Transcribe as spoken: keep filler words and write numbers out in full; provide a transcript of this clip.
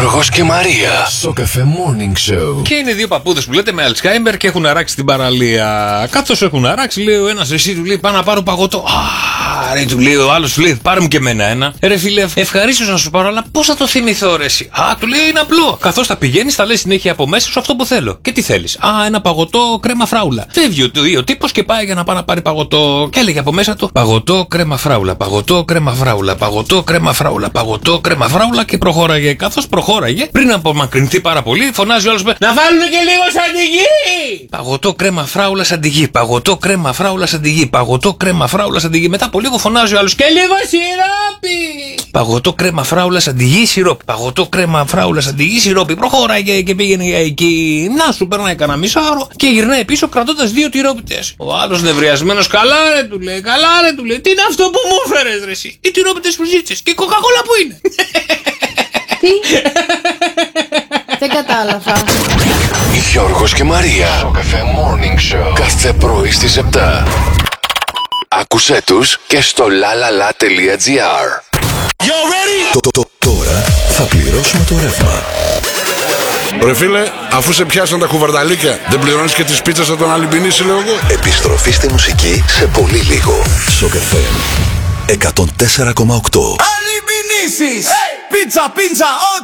Γιώργος και Μαρία. Σοκαφέ Morning Show. Και είναι δύο παππούδες που λέτε με Αλτσχάιμπερ και έχουν αράξει την παραλία. Καθώς έχουν αράξει, λέει ο ένας, εσύ του λέει πάω να πάρω παγωτό. Α, ρε, του λέει ο άλλος, του λέει πάρε μου και εμένα ένα. Ρε φίλε, ευχαρίστως να σου πάρω, αλλά πώς θα το θυμηθώ, ρε εσύ. Α, του λέει είναι απλό. Καθώς θα πηγαίνεις, θα λες συνέχεια από μέσα σου αυτό που θέλω. Και τι θέλεις. Α, ένα παγωτό κρέμα φράουλα. Φεύγει ο, ο τύπος και πάει για να πάει να πάρει παγωτό. Και έλεγε από μέσα του παγωτό κρέμα φράουλα, παγωτό κρέμα φράουλα, παγωτό κρέμα φράουλα, παγωτό κρέμα φράουλα και προχώραγε. Καθώς προχώραγε, πριν απομακρυνθεί πάρα πολύ, φωνάζει όλος να βάλουν και λίγο σαντιγί! Παγωτό κρέμα φράουλα σαντιγί, παγωτό κρέμα φράουλα σαντιγί, παγωτό κρέμα φράουλα σαντιγί. Μετά από λίγο φωνάζει ο άλλος και λίγο σιρόπι! Παγωτό κρέμα φράουλα σαντιγί, σιρόπι. Παγωτό κρέμα φράουλα σαντιγί, σιρόπι. Προχώραγε και πήγαινε εκεί. Να σου περνάει κανένα μισάωρο και γυρνάει πίσω κρατώντας δύο τυρόπιτες. Ο άλλος νευριασμένος, καλά ρε του λέει, καλά ρε του λέει. Τι είναι αυτό που μου έφερες ρε εσύ? Οι τυρόπιτες που ζήτησες και η κοκακόλα που είναι? Τι? Δεν κατάλαβα. Γιώργος και Μαρία. Σοκαφέ Morning Show. Κάθε πρωί στις επτά. Άκουσέ τους και στο lalala.gr. Το, το, το, τώρα θα πληρώσουμε το ρεύμα. Ρε φίλε, αφού σε πιάσαν τα κουβαρδαλίκια, δεν πληρώνεις και τις πίτσες από τον Αλυμπινίση, λέω εγώ. Επιστροφή στη μουσική σε πολύ λίγο. Σοκαφέ εκατόν τέσσερα κόμμα οκτώ. Αλυμπινίσεις! Πίτσα, πίτσα,